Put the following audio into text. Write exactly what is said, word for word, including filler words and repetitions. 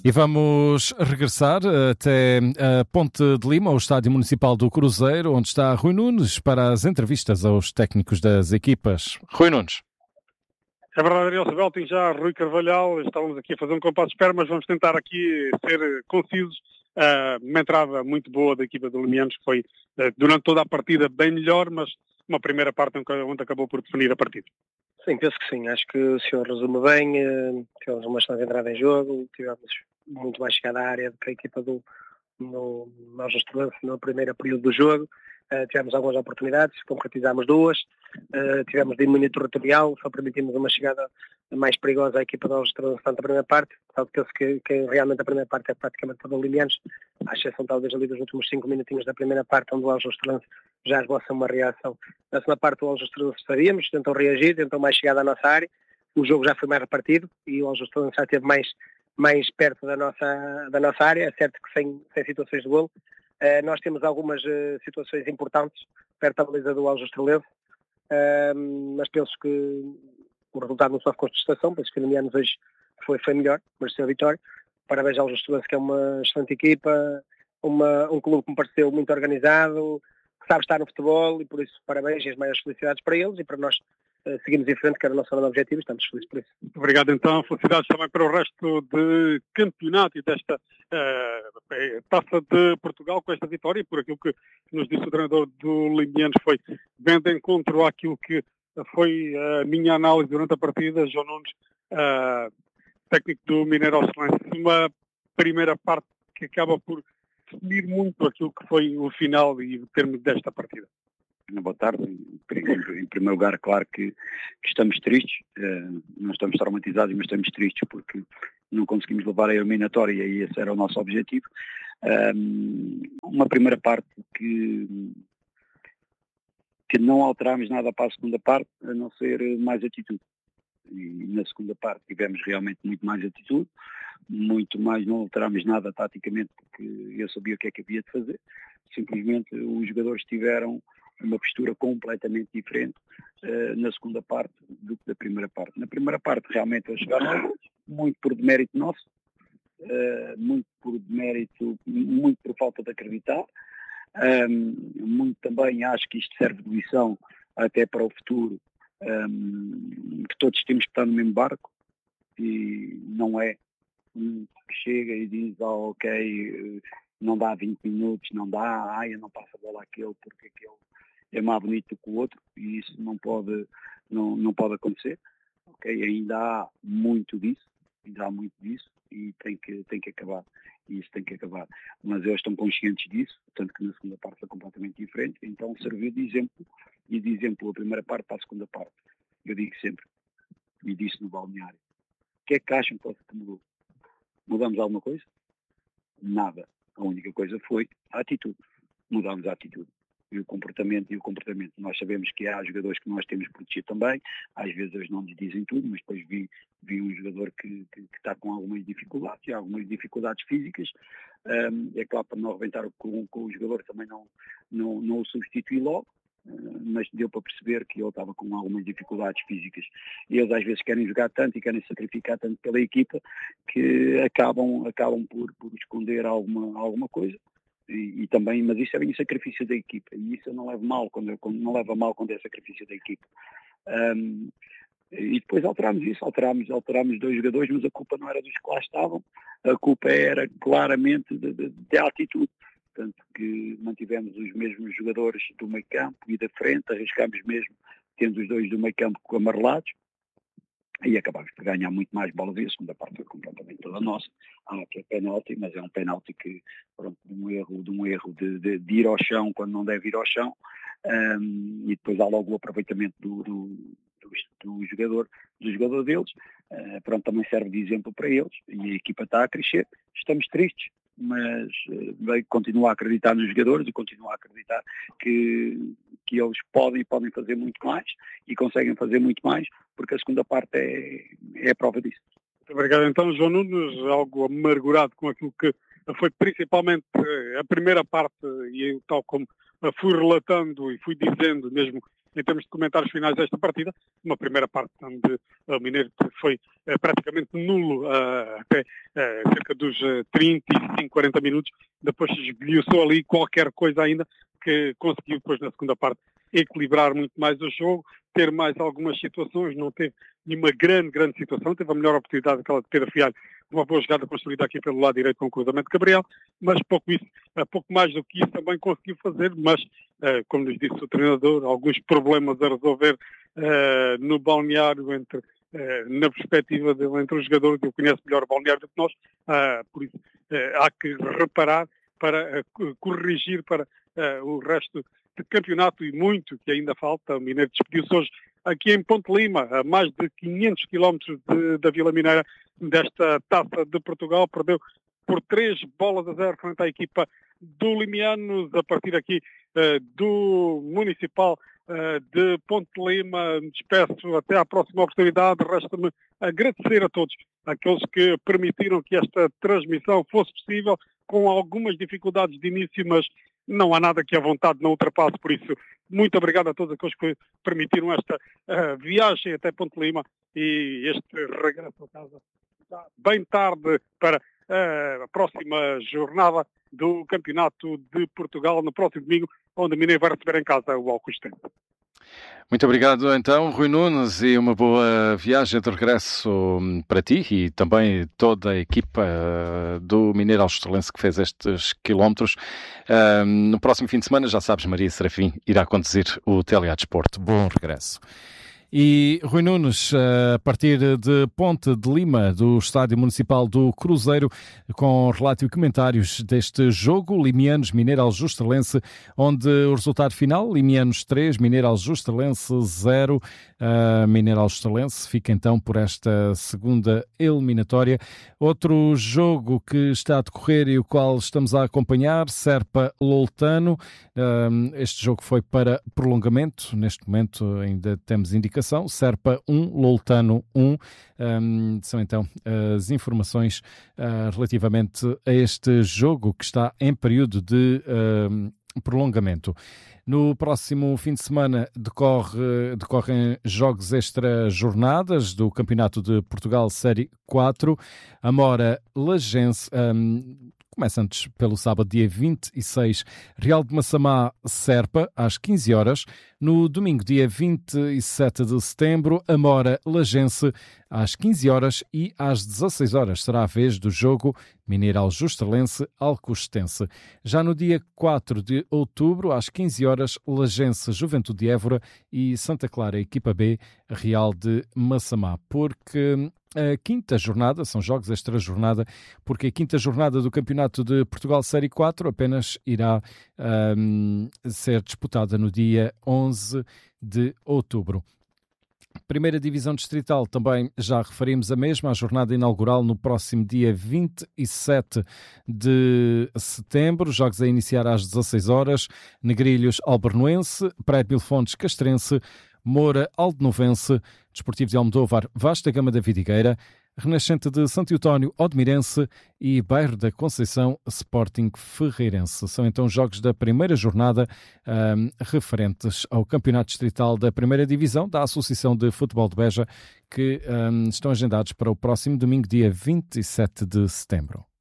E vamos regressar até a Ponte de Lima, ao Estádio Municipal do Cruzeiro, onde está Rui Nunes para as entrevistas aos técnicos das equipas. Rui Nunes. É verdade, Ariel Sabelto e já Rui Carvalhal, estávamos aqui a fazer um compasso de espera, mas vamos tentar aqui ser concisos. Uh, uma entrada muito boa da equipa do Limianos, que foi uh, durante toda a partida bem melhor, mas uma primeira parte onde acabou por definir a partida. Sim, penso que sim. Acho que o senhor resume bem. Uh, tivemos uma excelente entrada em jogo, tivemos muito mais chegada à área do que a equipa do no, nós no primeiro período do jogo. Uh, tivemos algumas oportunidades, concretizámos duas. Uh, tivemos domínio territorial, só permitimos uma chegada mais perigosa à equipa da Aljustrelense na primeira parte. Portanto, penso que, que realmente a primeira parte é praticamente toda Limianos, à exceção talvez ali dos últimos cinco minutinhos da primeira parte, onde o Aljustrelense já esboça uma reação. Na segunda parte o Aljustrelense sabíamos, tentou reagir, tentou mais chegada à nossa área, o jogo já foi mais repartido e o Aljustrelense já esteve mais, mais perto da nossa, da nossa área, é certo que sem, sem situações de golo. Uh, nós temos algumas uh, situações importantes perto da baliza do Aljustrelense, uh, mas penso que o resultado não sofre contestação, penso que o Limianos hoje foi, foi melhor, mereceu a vitória. Parabéns ao Aljustrelense, que é uma excelente equipa, uma, um clube que me pareceu muito organizado, que sabe estar no futebol e por isso parabéns e as maiores felicidades para eles e para nós uh, seguimos em frente, que era o nosso grande objetivo e estamos felizes por isso. Muito obrigado então, felicidades também para o resto de campeonato e desta uh, Taça de Portugal com esta vitória e por aquilo que nos disse o treinador do Limianos foi bem de encontro àquilo que foi a minha análise durante a partida. João Nunes, uh, técnico do Mineiro Excelência, uma primeira parte que acaba por definir muito aquilo que foi o final e o termo desta partida. Boa tarde. Em primeiro lugar, claro que, que estamos tristes, uh, não estamos traumatizados, mas estamos tristes porque não conseguimos levar a eliminatória e esse era o nosso objetivo. Um, uma primeira parte que, que não alterámos nada para a segunda parte, a não ser mais atitude. E na segunda parte tivemos realmente muito mais atitude, muito mais, não alterámos nada taticamente porque eu sabia o que é que havia de fazer. Simplesmente os jogadores tiveram uma postura completamente diferente uh, na segunda parte do que da primeira parte. Na primeira parte realmente eles chegaram muito por demérito nosso, uh, muito por demérito, muito por falta de acreditar, um, muito também acho que isto serve de lição até para o futuro, um, que todos temos que estar no mesmo barco e não é um que chega e diz, oh, ok, não dá vinte minutos, não dá, ai, eu não passo a bola àquele porque aquele é mais bonito que o outro e isso não pode, não, não pode acontecer. Okay? Ainda há muito disso, ainda há muito disso e tem que, tem que acabar. E isso tem que acabar. Mas eles estão conscientes disso, tanto que na segunda parte foi completamente diferente, então serviu de exemplo e de exemplo a primeira parte para a segunda parte. Eu digo sempre, e disse no balneário, o que é que acham que mudou? Mudamos alguma coisa? Nada. A única coisa foi a atitude. Mudámos a atitude. E o comportamento, e o comportamento. Nós sabemos que há jogadores que nós temos protegido também, às vezes eles não nos dizem tudo, mas depois vi, vi um jogador que, que, que está com algumas dificuldades, e algumas dificuldades físicas, um, é claro, para não arrebentar com, com o jogador também não, não, não o substituí logo, uh, mas deu para perceber que ele estava com algumas dificuldades físicas. E eles às vezes querem jogar tanto e querem sacrificar tanto pela equipa, que acabam, acabam por, por esconder alguma, alguma coisa. E, e também, mas isso é bem o sacrifício da equipa e isso eu não levo mal quando, quando não leva mal quando é sacrifício da equipa. Um, e depois alterámos isso, alterámos, alterámos dois jogadores, mas a culpa não era dos que lá estavam, a culpa era claramente da atitude. Tanto que mantivemos os mesmos jogadores do meio campo e da frente, arriscámos mesmo tendo os dois do meio campo amarelados. E acabámos por ganhar muito mais bolas e a segunda parte foi completamente toda nossa. Há aqui é penalti, mas é um penalti que, pronto, de um erro, de, um erro de, de, de ir ao chão quando não deve ir ao chão, um, e depois há logo o aproveitamento do, do, do, do, jogador, do jogador deles, uh, pronto, também serve de exemplo para eles, e a equipa está a crescer, estamos tristes, mas uh, continuo a acreditar nos jogadores e continuo a acreditar que, que eles podem e podem fazer muito mais e conseguem fazer muito mais, porque a segunda parte é, é a prova disso. Muito obrigado então, João Nunes, algo amargurado com aquilo que foi principalmente a primeira parte e tal como fui relatando e fui dizendo mesmo em termos de comentários finais desta partida. Uma primeira parte onde o Mineiro foi uh, praticamente nulo uh, até uh, cerca dos uh, trinta e cinco, quarenta minutos. Depois esbulhou ali qualquer coisa ainda que conseguiu depois na segunda parte equilibrar muito mais o jogo, ter mais algumas situações, não teve nenhuma grande, grande situação, teve a melhor oportunidade aquela de Pedro Fialho, uma boa jogada construída aqui pelo lado direito com o cruzamento de Gabriel, mas pouco isso, pouco mais do que isso também conseguiu fazer, mas, como nos disse o treinador, alguns problemas a resolver uh, no balneário entre, uh, na perspectiva dele entre os jogadores, que eu conheço melhor o balneário do que nós, uh, por isso uh, há que reparar para uh, corrigir para uh, o resto de campeonato e muito que ainda falta. O Mineiro despediu-se hoje aqui em Ponte Lima, a mais de quinhentos quilómetros de, da Vila Mineira desta Taça de Portugal. Perdeu por três bolas a zero frente à equipa do Limianos. A partir aqui uh, do Municipal uh, de Ponte Lima, me despeço até à próxima oportunidade. Resta-me agradecer a todos aqueles que permitiram que esta transmissão fosse possível, com algumas dificuldades de início, mas não há nada que a vontade não ultrapasse. Por isso, muito obrigado a todos aqueles que permitiram esta uh, viagem até Ponte Lima e este regresso a casa bem tarde para uh, a próxima jornada do Campeonato de Portugal, no próximo domingo, onde o Mineiro vai receber em casa o Alcochete. Muito obrigado, então, Rui Nunes, e uma boa viagem de regresso para ti e também toda a equipa do Mineiro Aljustralense que fez estes quilómetros. No próximo fim de semana, já sabes, Maria Serafim irá conduzir o Teleado Desporto. Bom regresso. E Rui Nunes, a partir de Ponte de Lima, do Estádio Municipal do Cruzeiro, com relato e comentários deste jogo, Limianos Mineiro Aljustralense, onde o resultado final, Limianos três, Mineiro Aljustralense zero. Uh, Mineiro Aljustralense fica então por esta segunda eliminatória. Outro jogo que está a decorrer e o qual estamos a acompanhar, Serpa Loutano. Uh, este jogo foi para prolongamento, neste momento ainda temos indicação. Serpa um, Loutano um. Um, são então as informações uh, relativamente a este jogo que está em período de uh, prolongamento. No próximo fim de semana decorre, decorrem jogos extra-jornadas do Campeonato de Portugal Série quatro. Amora-Lagense, um, começa antes pelo sábado, dia vinte e seis, Real de Massamá-Serpa, às quinze horas. No domingo, dia vinte e sete de setembro, Amora-Lagense, às quinze horas, e às dezasseis horas será a vez do jogo Mineiro Aljustralense-Alcochetense. Já no dia quatro de outubro, às quinze horas, Lagense Juventude de Évora e Santa Clara, equipa B, Real de Massamá. Porque a quinta jornada, são jogos extra-jornada, porque a quinta jornada do Campeonato de Portugal Série quatro apenas irá um, ser disputada no dia onze de outubro. Primeira Divisão Distrital, também já referimos a mesma, a jornada inaugural no próximo dia vinte e sete de setembro, jogos a iniciar às dezasseis horas, Negrilhos Albernoense, Praia de Mil Fontes Castrense, Moura Aldenovense, Desportivos de Almodóvar Vasta Gama da Vidigueira, Renascente de Santo Eutónio Odmirense e Bairro da Conceição Sporting Ferreirense. São então jogos da primeira jornada um, referentes ao Campeonato Distrital da Primeira Divisão da Associação de Futebol de Beja, que um, estão agendados para o próximo domingo, dia vinte e sete de setembro.